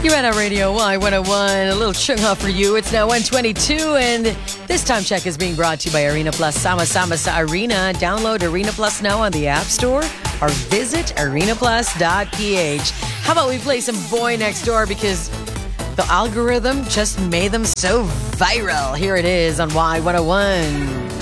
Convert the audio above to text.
You're at our Radio Y101. A little chunga for you. It's now 1:22, and this time check is being brought to you by Arena Plus. Sama-sama sa Arena. Download Arena Plus now on the App Store or visit arenaplus.ph. How about we play some Boy Next Door because the algorithm just made them so viral. Here it is on Y101.